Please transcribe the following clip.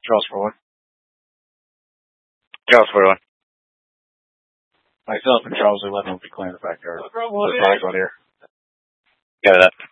Charles for one. Charles for one. Myself and Charles 11 will be clearing the backyard. No problem. Flags on here. Got that.